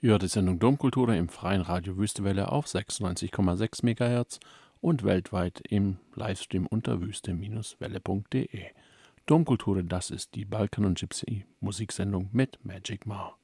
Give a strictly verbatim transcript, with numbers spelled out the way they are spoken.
Ihr hört die Sendung Domkultur im freien Radio Wüstewelle auf sechsundneunzig Komma sechs Megahertz und weltweit im Livestream unter wüste-welle punkt de. Domkultur, das ist die Balkan und Gypsy Musiksendung mit Magic Ma.